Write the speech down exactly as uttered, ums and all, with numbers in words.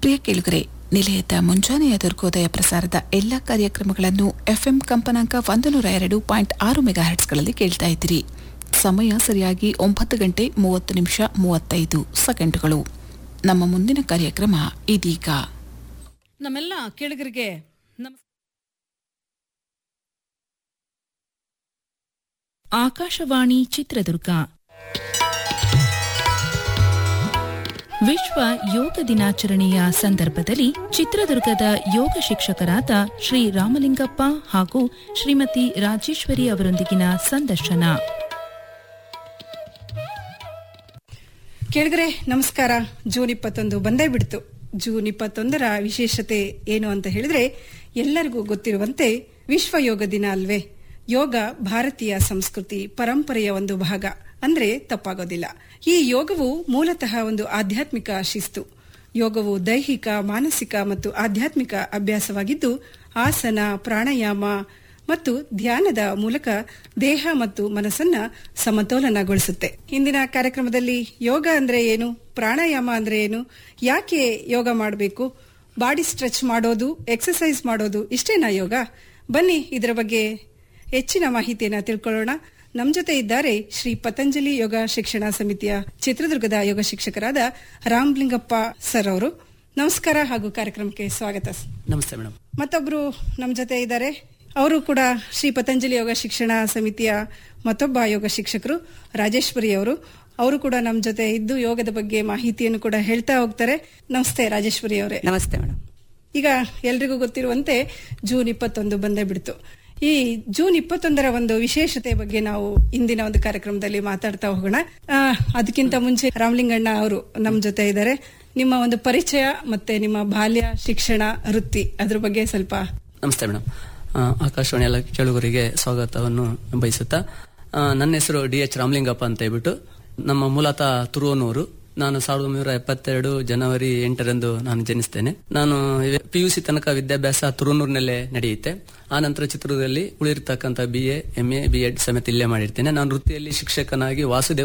ಪ್ರಿಯ ಕೇಳುಗರೆ, ನಿಲಯದ ಮುಂಜಾನೆಯ ದುರ್ಗೋದಯ ಪ್ರಸಾರದ ಎಲ್ಲ ಕಾರ್ಯಕ್ರಮಗಳನ್ನು ಎಫ್ಎಂ ಕಂಪನಾಂಕ ಒಂದು ನೂರ ಎರಡು ಪಾಯಿಂಟ್ ಆರು ಮೆಗಾಹೆಟ್ಸ್ಗಳಲ್ಲಿ ಕೇಳ್ತಾ ಇದ್ದೀರಿ. ಸಮಯ ಸರಿಯಾಗಿ ಒಂಬತ್ತು ಗಂಟೆ ಮೂವತ್ತು ನಿಮಿಷ ಮೂವತ್ತೈದು ಸೆಕೆಂಡುಗಳು. ನಮ್ಮ ಮುಂದಿನ ಕಾರ್ಯಕ್ರಮ ಇದೀಗ. ನಮ್ಮೆಲ್ಲ ಕೇಳುಗರಿಗೆ ನಮಸ್ಕಾರ. ಆಕಾಶವಾಣಿ ಚಿತ್ರದುರ್ಗ ವಿಶ್ವ ಯೋಗ ದಿನಾಚರಣೆಯ ಸಂದರ್ಭದಲ್ಲಿ ಚಿತ್ರದುರ್ಗದ ಯೋಗ ಶಿಕ್ಷಕರಾದ ಶ್ರೀ ರಾಮಲಿಂಗಪ್ಪ ಹಾಗೂ ಶ್ರೀಮತಿ ರಾಜೇಶ್ವರಿ ಅವರೊಂದಿಗಿನ ಸಂದರ್ಶನ. ಕೇಳುಗರೆ ನಮಸ್ಕಾರ. ಜೂನ್ ಇಪ್ಪತ್ತೊಂದು ಬಂದೇ ಬಿಡ್ತು. ಜೂನ್ ಇಪ್ಪತ್ತೊಂದರ ವಿಶೇಷತೆ ಏನು ಅಂತ ಹೇಳಿದ್ರೆ, ಎಲ್ಲರಿಗೂ ಗೊತ್ತಿರುವಂತೆ ವಿಶ್ವ ಯೋಗ ದಿನ ಅಲ್ವೇ. ಯೋಗ ಭಾರತೀಯ ಸಂಸ್ಕೃತಿ ಪರಂಪರೆಯ ಒಂದು ಭಾಗ ಅಂದ್ರೆ ತಪ್ಪಾಗೋದಿಲ್ಲ. ಈ ಯೋಗವು ಮೂಲತಃ ಒಂದು ಆಧ್ಯಾತ್ಮಿಕ ಶಿಸ್ತು. ಯೋಗವು ದೈಹಿಕ, ಮಾನಸಿಕ ಮತ್ತು ಆಧ್ಯಾತ್ಮಿಕ ಅಭ್ಯಾಸವಾಗಿದ್ದು, ಆಸನ, ಪ್ರಾಣಾಯಾಮ ಮತ್ತು ಧ್ಯಾನದ ಮೂಲಕ ದೇಹ ಮತ್ತು ಮನಸ್ಸನ್ನ ಸಮತೋಲನಗೊಳಿಸುತ್ತೆ. ಇಂದಿನ ಕಾರ್ಯಕ್ರಮದಲ್ಲಿ ಯೋಗ ಅಂದ್ರೆ ಏನು, ಪ್ರಾಣಾಯಾಮ ಅಂದ್ರೆ ಏನು, ಯಾಕೆ ಯೋಗ ಮಾಡಬೇಕು, ಬಾಡಿ ಸ್ಟ್ರೆಚ್ ಮಾಡೋದು, ಎಕ್ಸರ್ಸೈಸ್ ಮಾಡೋದು ಇಷ್ಟೇನಾ ಯೋಗ? ಬನ್ನಿ ಇದರ ಬಗ್ಗೆ ಹೆಚ್ಚಿನ ಮಾಹಿತಿಯನ್ನ ತಿಳ್ಕೊಳ್ಳೋಣ. ನಮ್ಮ ಜೊತೆ ಇದ್ದಾರೆ ಶ್ರೀ ಪತಂಜಲಿ ಯೋಗ ಶಿಕ್ಷಣ ಸಮಿತಿಯ ಚಿತ್ರದುರ್ಗದ ಯೋಗ ಶಿಕ್ಷಕರಾದ ರಾಮಲಿಂಗಪ್ಪ ಸರ್ ಅವರು. ನಮಸ್ಕಾರ ಹಾಗೂ ಕಾರ್ಯಕ್ರಮಕ್ಕೆ ಸ್ವಾಗತ. ನಮಸ್ತೆ ಮೇಡಮ್. ಮತ್ತೊಬ್ರು ನಮ್ಮ ಜೊತೆ ಇದ್ದಾರೆ. ಅವರು ಕೂಡ ಶ್ರೀ ಪತಂಜಲಿ ಯೋಗ ಶಿಕ್ಷಣ ಸಮಿತಿಯ ಮತ್ತೊಬ್ಬ ಯೋಗ ಶಿಕ್ಷಕರು ರಾಜೇಶ್ವರಿ ಅವರು. ಅವರು ಕೂಡ ನಮ್ಮ ಜೊತೆ ಇದ್ದು ಯೋಗದ ಬಗ್ಗೆ ಮಾಹಿತಿಯನ್ನು ಕೂಡ ಹೇಳ್ತಾ ಹೋಗ್ತಾರೆ. ನಮಸ್ತೆ ರಾಜೇಶ್ವರಿ ಅವರೇ. ನಮಸ್ತೆ ಮೇಡಮ್. ಈಗ ಎಲ್ರಿಗೂ ಗೊತ್ತಿರುವಂತೆ ಜೂನ್ ಇಪ್ಪತ್ತೊಂದು ಬಂದೇ ಬಿಡ್ತು. ಈ ಜೂನ್ ಇಪ್ಪತ್ತೊಂದರ ಒಂದು ವಿಶೇಷತೆ ಬಗ್ಗೆ ನಾವು ಇಂದಿನ ಒಂದು ಕಾರ್ಯಕ್ರಮದಲ್ಲಿ ಮಾತಾಡ್ತಾ ಹೋಗೋಣ. ಅದಕ್ಕಿಂತ ಮುಂಚೆ ರಾಮಲಿಂಗಣ್ಣ ಅವರು ನಮ್ಮ ಜೊತೆ ಇದ್ದಾರೆ. ನಿಮ್ಮ ಒಂದು ಪರಿಚಯ ಮತ್ತೆ ನಿಮ್ಮ ಬಾಲ್ಯ ಶಿಕ್ಷಣ ವೃತ್ತಿ ಅದ್ರ ಬಗ್ಗೆ ಸ್ವಲ್ಪ. ನಮಸ್ತೆ ಮೇಡಮ್. ಆಕಾಶವಾಣಿ ಎಲ್ಲ ಕೇಳುಗರಿಗೆ ಸ್ವಾಗತವನ್ನು ಬಯಸುತ್ತಾ, ನನ್ನ ಹೆಸರು ಡಿ ಎಚ್ ರಾಮಲಿಂಗಪ್ಪ ಅಂತ ಹೇಳ್ಬಿಟ್ಟು, ನಮ್ಮ ಮೂಲತಃ ತುರುವನೂರು. ನಾನು ಸಾವಿರದ ಒಂಬೈನೂರ ಎಪ್ಪತ್ತೆರಡು ಜನವರಿ ಎಂಟರಂದು ನಾನು ಜನಿಸ್ತೇನೆ. ನಾನು ಪಿ ಯು ಸಿ ತನಕ ವಿದ್ಯಾಭ್ಯಾಸ ತುರುವನೂರಿನಲ್ಲೇ ನಡೆಯುತ್ತೆ. ಆ ನಂತರ ಚಿತ್ರದುರ್ಗದಲ್ಲಿ ಉಳಿರ್ತಕ್ಕಂಥ B A M A B Ed ಸಮೇತ ಇಲ್ಲೇ ಮಾಡಿರ್ತೇನೆ. ನಾನು ವೃತ್ತಿಯಲ್ಲಿ ಶಿಕ್ಷಕನಾಗಿ ವಾಸುದೇವ